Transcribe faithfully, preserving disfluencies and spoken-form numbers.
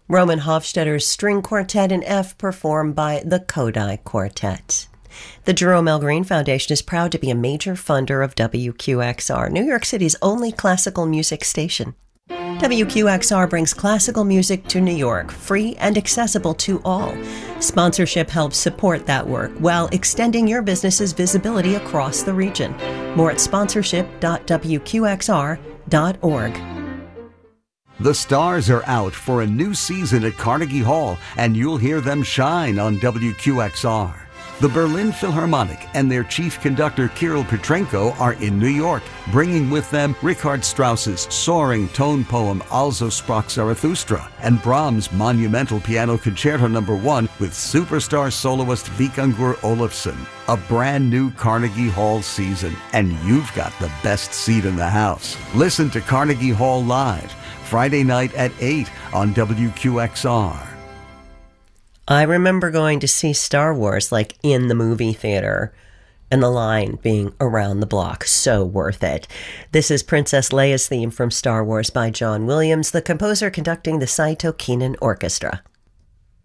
Roman Hofstadter's String Quartet in F, performed by the Kodály Quartet. The Jerome L. Green Foundation is proud to be a major funder of W Q X R, New York City's only classical music station. W Q X R brings classical music to New York, free and accessible to all. Sponsorship helps support that work while extending your business's visibility across the region. More at sponsorship dot w q x r dot org. The stars are out for a new season at Carnegie Hall, and you'll hear them shine on W Q X R. The Berlin Philharmonic and their chief conductor Kirill Petrenko are in New York, bringing with them Richard Strauss's soaring tone poem Also sprach Zarathustra and Brahms' monumental piano concerto number one with superstar soloist Vikingur Olafsson. A brand new Carnegie Hall season, and you've got the best seat in the house. Listen to Carnegie Hall live Friday night at eight on W Q X R. I remember going to see Star Wars, like, in the movie theater, and the line being around the block. So worth it. This is Princess Leia's theme from Star Wars by John Williams, the composer conducting the Saito Kinen Orchestra.